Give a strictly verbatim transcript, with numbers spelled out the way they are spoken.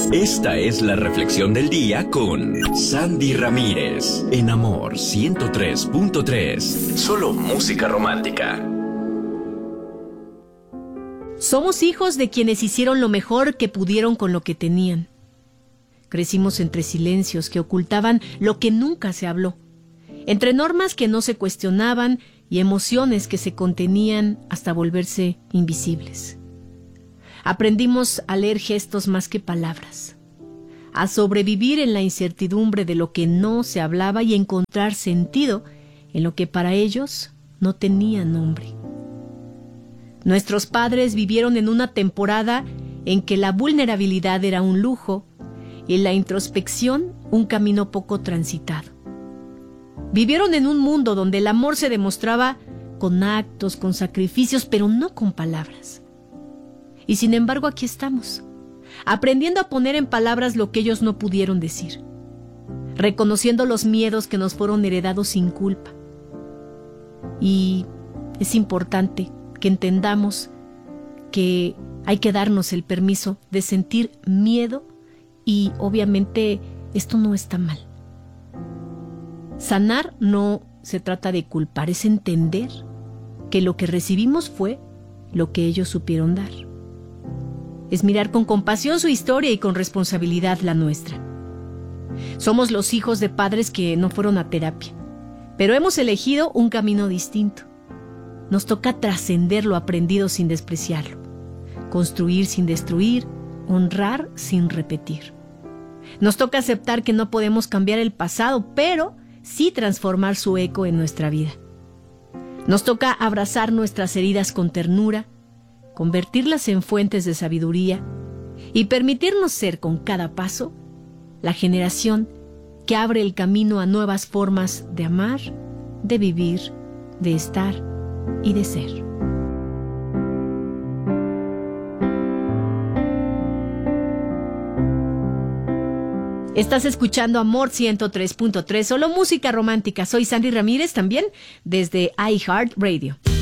Esta es la reflexión del día con Sandy Ramírez, en Amor ciento tres punto tres. Solo música romántica. Somos hijos de quienes hicieron lo mejor que pudieron con lo que tenían. Crecimos entre silencios que ocultaban lo que nunca se habló, entre normas que no se cuestionaban y emociones que se contenían hasta volverse invisibles. Aprendimos a leer gestos más que palabras, a sobrevivir en la incertidumbre de lo que no se hablaba y encontrar sentido en lo que para ellos no tenía nombre. Nuestros padres vivieron en una temporada en que la vulnerabilidad era un lujo y la introspección un camino poco transitado. Vivieron en un mundo donde el amor se demostraba con actos, con sacrificios, pero no con palabras. Y sin embargo aquí estamos, aprendiendo a poner en palabras lo que ellos no pudieron decir, reconociendo los miedos que nos fueron heredados sin culpa. Y es importante que entendamos que hay que darnos el permiso de sentir miedo y obviamente esto no está mal. Sanar no se trata de culpar, es entender que lo que recibimos fue lo que ellos supieron dar. Es mirar con compasión su historia y con responsabilidad la nuestra. Somos los hijos de padres que no fueron a terapia, pero hemos elegido un camino distinto. Nos toca trascender lo aprendido sin despreciarlo, construir sin destruir, honrar sin repetir. Nos toca aceptar que no podemos cambiar el pasado, pero sí transformar su eco en nuestra vida. Nos toca abrazar nuestras heridas con ternura, convertirlas en fuentes de sabiduría y permitirnos ser con cada paso la generación que abre el camino a nuevas formas de amar, de vivir, de estar y de ser. Estás escuchando Amor ciento tres punto tres, solo música romántica. Soy Sandy Ramírez, también desde iHeartRadio.